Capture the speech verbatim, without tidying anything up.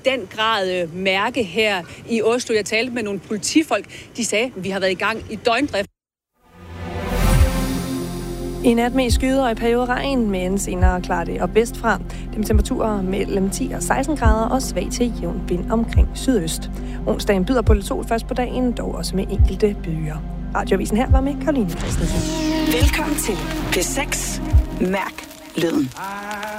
den grad øh, mærke her i Oslo. Jeg talte med nogle politifolk. De sagde, at vi har været i gang i døgndrift. I nat med skyder og i periode regn, men senere klarer det og bedst fra. Dem temperaturer mellem ti og seksten grader og svag til jævn vind omkring sydøst. Onsdagen byder på lidt sol først på dagen, dog også med enkelte byer. Radioavisen her var med Karoline Christensen. Velkommen til P seks. Mærk lyden.